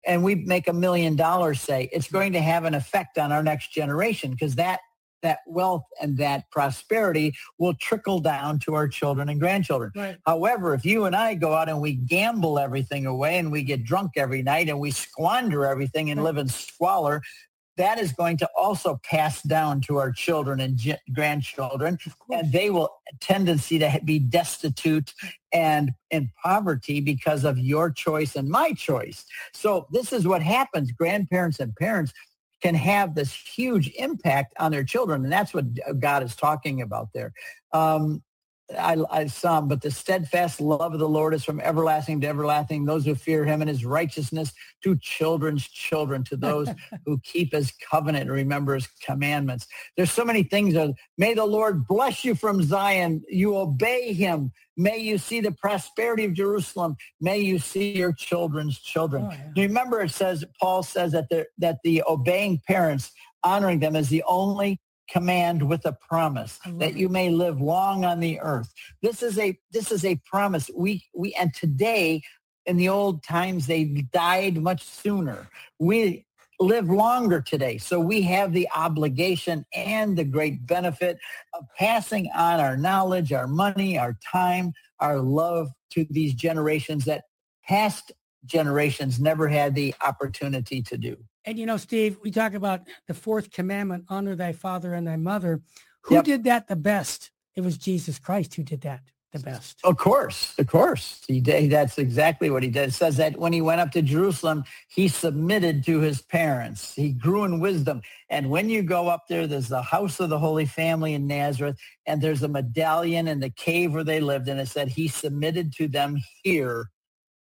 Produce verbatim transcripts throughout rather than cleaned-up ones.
and we make a million dollars, say, it's going to have an effect on our next generation because that that wealth and that prosperity will trickle down to our children and grandchildren. Right. However, if you and I go out and we gamble everything away and we get drunk every night and we squander everything and right. live in squalor, that is going to also pass down to our children and g- grandchildren, and they will tendency to be destitute and in poverty because of your choice and my choice. So this is what happens. Grandparents and parents can have this huge impact on their children. And that's what God is talking about there. Um, I, I saw, but the steadfast love of the Lord is from everlasting to everlasting. Those who fear him and his righteousness to children's children, to those who keep his covenant and remember his commandments. There's so many things. That, may the Lord bless you from Zion. You obey him. May you see the prosperity of Jerusalem. May you see your children's children. Oh, yeah. Remember, it says, Paul says that the, that the obeying parents, honoring them is the only command with a promise that you may live long on the earth. This is a this is a promise. We we and today in the old times they died much sooner. We live longer today. So we have the obligation and the great benefit of passing on our knowledge, our money, our time, our love to these generations that past generations never had the opportunity to do. And, you know, Steve, we talk about the fourth commandment, honor thy father and thy mother. Who Yep. did that the best? It was Jesus Christ who did that the best. Of course, of course. He did. That's exactly what he did. It says that when he went up to Jerusalem, he submitted to his parents. He grew in wisdom. And when you go up there, there's the house of the Holy Family in Nazareth, and there's a medallion in the cave where they lived, and it said he submitted to them here.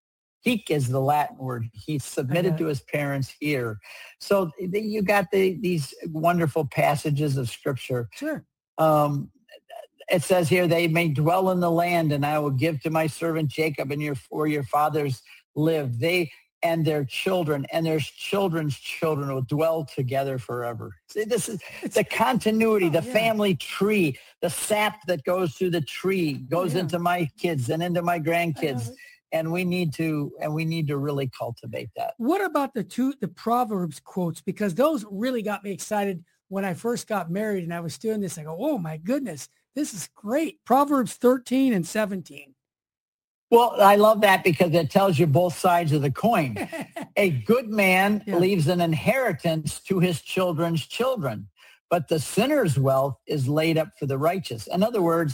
Heek is the Latin word. He submitted to his parents here. So you got the, these wonderful passages of Scripture. Sure. Um, it says here, they may dwell in the land, and I will give to my servant Jacob, and your where your fathers lived. They and their children and their children's children will dwell together forever. See, this is the continuity, the oh, yeah. family tree, the sap that goes through the tree goes yeah. into my kids and into my grandkids. And we need to, and we need to really cultivate that. What about the two, the Proverbs quotes? Because those really got me excited when I first got married and I was doing this. I go, oh my goodness, this is great. Proverbs thirteen and seventeen. Well, I love that because it tells you both sides of the coin. A good man yeah. leaves an inheritance to his children's children, but the sinner's wealth is laid up for the righteous. In other words,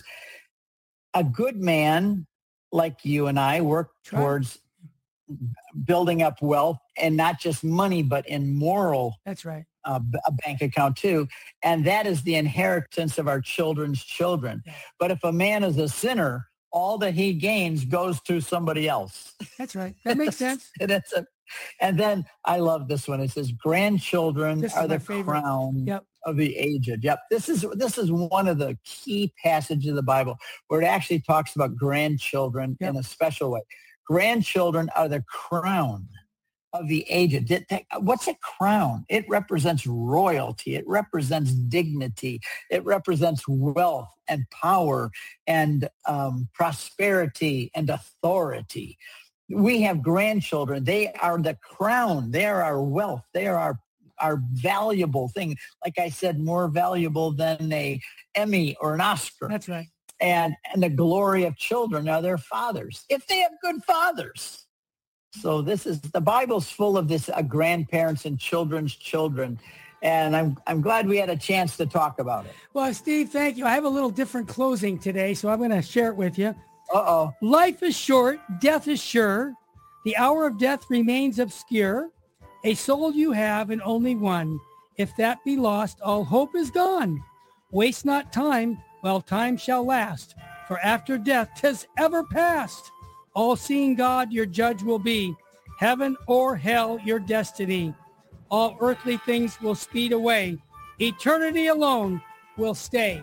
a good man like you and I work towards building up wealth, and not just money, but in moral. That's right. Uh, a bank account too. And that is the inheritance of our children's children. Yeah. But if a man is a sinner, all that he gains goes to somebody else. That's right. That makes sense. and, it's a, and then I love this one. It says, grandchildren this are the favorite. crown yep. of the aged. Yep. This is this is one of the key passages of the Bible where it actually talks about grandchildren yep. in a special way. Grandchildren are the crown of the aged. What's a crown? It represents royalty. It represents dignity. It represents wealth and power and um, prosperity and authority. We have grandchildren. They are the crown. They are our wealth. They are our our valuable thing. Like I said, more valuable than a Emmy or an Oscar. That's right. And and the glory of children are their fathers, if they have good fathers. So this is, the Bible's full of this uh, grandparents and children's children. And I'm I'm glad we had a chance to talk about it. Well, Steve, thank you. I have a little different closing today, so I'm going to share it with you. Uh-oh. Life is short. Death is sure. The hour of death remains obscure. A soul you have and only one. If that be lost, all hope is gone. Waste not time, while time shall last. For after death 'tis ever past. All-seeing God your judge will be. Heaven or hell your destiny. All earthly things will speed away. Eternity alone will stay.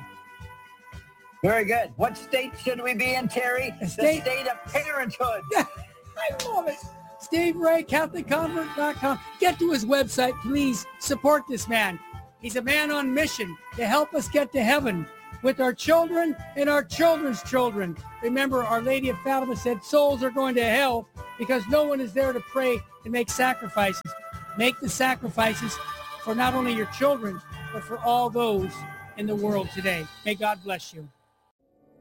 Very good. What state should we be in, Terry? The state, the state of parenthood. I love it. Steve Ray, Catholic Convert dot com. Get to his website, please. Support this man. He's a man on mission to help us get to heaven with our children and our children's children. Remember, Our Lady of Fatima said souls are going to hell because no one is there to pray and make sacrifices. Make the sacrifices for not only your children, but for all those in the world today. May God bless you.